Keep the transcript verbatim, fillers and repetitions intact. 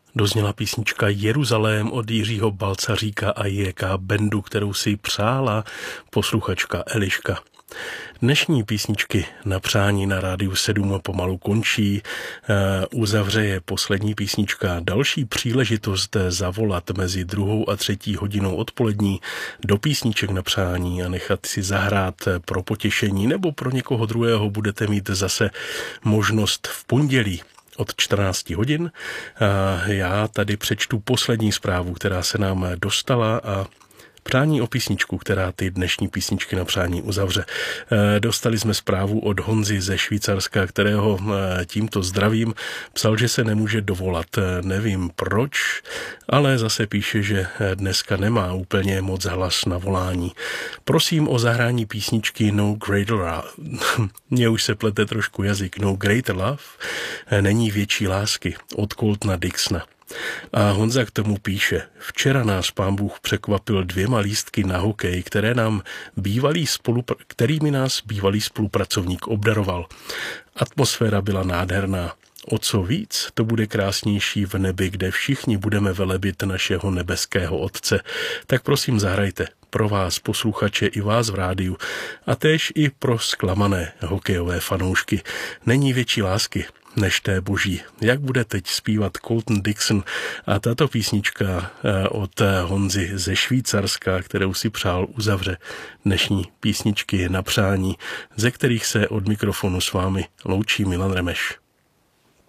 Dozněla písnička Jeruzalém od Jiřího Balcaříka a J K Bendu, kterou si přála posluchačka Eliška. Dnešní písničky na přání na Rádiu sedm pomalu končí. Uzavře je poslední písnička. Další příležitost zavolat mezi druhou a třetí hodinou odpolední do písniček na přání a nechat si zahrát pro potěšení nebo pro někoho druhého budete mít zase možnost v pondělí od čtrnácti hodin. Já tady přečtu poslední zprávu, která se nám dostala a přání o písničku, která ty dnešní písničky na přání uzavře. Dostali jsme zprávu od Honzy ze Švýcarska, kterého tímto zdravím. Psal, že se nemůže dovolat. Nevím proč, ale zase píše, že dneska nemá úplně moc hlas na volání. Prosím o zahrání písničky No Greater Love. Mně už se plete trošku jazyk. No Greater Love. Není větší lásky od Coltona Dixona. A Honza k tomu píše, včera nás Pán Bůh překvapil dvěma lístky na hokej, které nám bývalý spolupra- kterými nás bývalý spolupracovník obdaroval. Atmosféra byla nádherná. O co víc, to bude krásnější v nebi, kde všichni budeme velebit našeho nebeského Otce. Tak prosím zahrajte pro vás posluchače i vás v rádiu a též i pro zklamané hokejové fanoušky. Není větší lásky než té boží. Jak bude teď zpívat Colton Dixon a tato písnička od Honzy ze Švýcarska, kterou si přál, uzavře dnešní písničky na přání, ze kterých se od mikrofonu s vámi loučí Milan Remeš.